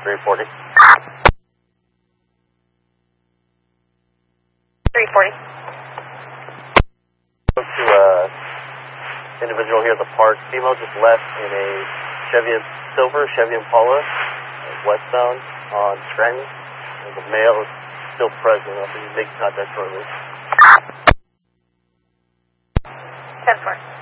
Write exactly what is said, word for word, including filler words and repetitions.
three forty. three forty. Spoke to uh, individual here at the park. Female just left in a Chevy silver Chevy Impala, westbound on Scranton. And the male is still present. I'll be making contact shortly. ten four.